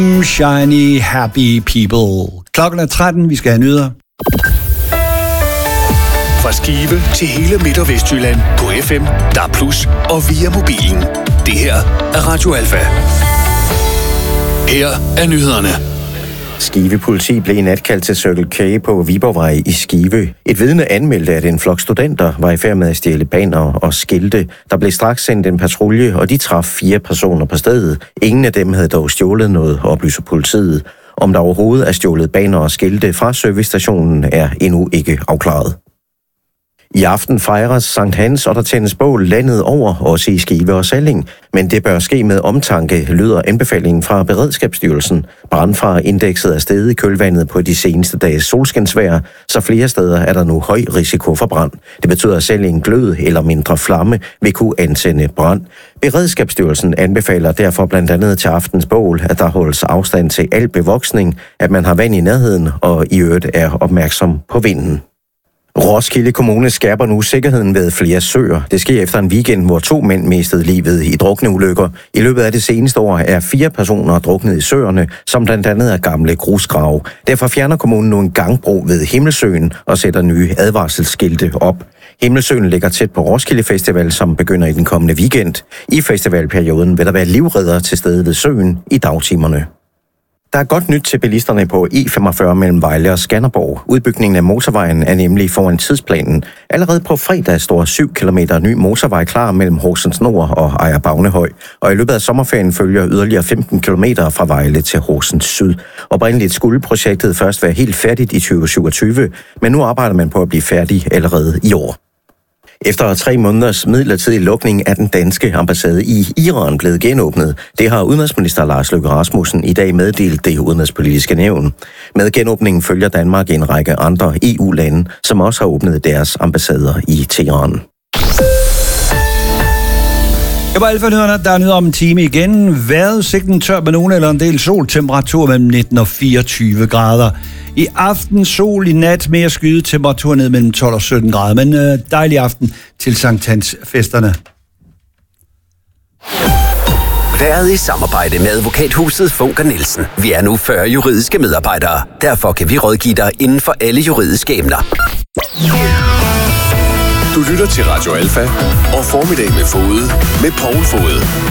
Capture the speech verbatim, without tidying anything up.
Shiny happy people. Klokken er tretten, vi skal have nyheder. Fra Skive til hele Midt- og Vestjylland på F M, D A B plus, og via mobilen. Det her er Radio Alfa. Her er nyhederne. Skive politi blev i nat kaldt til Circle K på Viborgvej i Skive. Et vidne anmeldte, at en flok studenter var i færd med at stjæle bannere og skilte. Der blev straks sendt en patrulje, og de traf fire personer på stedet. Ingen af dem havde dog stjålet noget, oplyser politiet. Om der overhovedet er stjålet bannere og skilte fra servicestationen, er endnu ikke afklaret. I aften fejres Sankt Hans, og der tændes bål landet over, også i Skive og Salling. Men det bør ske med omtanke, lyder anbefalingen fra Beredskabsstyrelsen. Brandfareindekset er steget i kølvandet på de seneste dages solskinsvejr, så flere steder er der nu høj risiko for brand. Det betyder, at selv en glød eller mindre flamme vil kunne antænde brand. Beredskabsstyrelsen anbefaler derfor blandt andet til aftens bål, at der holdes afstand til al bevoksning, at man har vand i nærheden og i øvrigt er opmærksom på vinden. Roskilde Kommune skærper nu sikkerheden ved flere søer. Det sker efter en weekend, hvor to mænd mistede livet i drukneulykker. I løbet af det seneste år er fire personer druknet i søerne, som blandt andet er gamle grusgrave. Derfor fjerner kommunen nu en gangbro ved Himmelsøen og sætter nye advarselsskilte op. Himmelsøen ligger tæt på Roskilde Festival, som begynder i den kommende weekend. I festivalperioden vil der være livreddere til stede ved søen i dagtimerne. Der er godt nyt til bilisterne på E femogfyrre mellem Vejle og Skanderborg. Udbygningen af motorvejen er nemlig foran tidsplanen. Allerede på fredag står syv kilometer ny motorvej klar mellem Horsens Nord og Ejer Bagnehøj. Og i løbet af sommerferien følger yderligere femten kilometer fra Vejle til Horsens Syd. Oprindeligt skulle projektet først være helt færdigt i tyve syvogtyve, men nu arbejder man på at blive færdig allerede i år. Efter tre måneders midlertidig lukning er den danske ambassade i Iran blevet genåbnet. Det har udenrigsminister Lars Løkke Rasmussen i dag meddelt det udenrigspolitiske nævn. Med genåbningen følger Danmark en række andre E U-lande, som også har åbnet deres ambassader i Teheran. Jeg var alfa-nyhederne, der er nyheder om en time igen. Vejrudsigten tør med nogen eller en del sol, temperatur mellem nitten og fireogtyve grader. I aften sol, i nat mere skyde, temperatur ned mellem tolv og sytten grader. Men øh, dejlig aften til Sankt Hans festerne. Været i samarbejde med advokathuset Funker Nielsen. Vi er nu fyrre juridiske medarbejdere. Derfor kan vi rådgive dig inden for alle juridiske emner. Du lytter til Radio Alfa og Formiddag med Fode med Poul Fode.